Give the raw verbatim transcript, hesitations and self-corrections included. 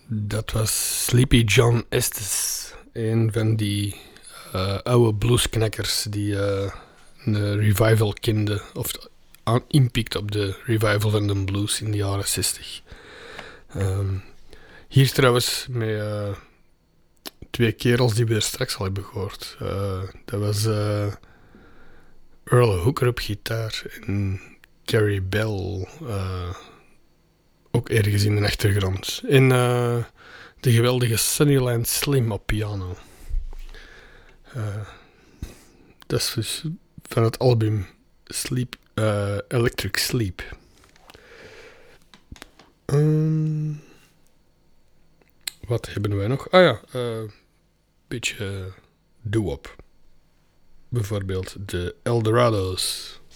Dat was Sleepy John Estes. Een van die uh, oude bluesknakkers die uh, een revival kende. Of aan, inpikt op de revival van de blues in de jaren zestig. Um, hier trouwens met uh, twee kerels die we er straks al hebben gehoord. Uh, dat was uh, Earl Hooker op gitaar en Gary Bell uh, ook ergens in de achtergrond. En uh, de geweldige Sunnyland Slim op piano. Uh, dat is dus van het album Sleep, uh, Electric Sleep. Um, wat hebben wij nog? Ah ja, een uh, beetje uh, doo-wop. Bijvoorbeeld de Eldorado's.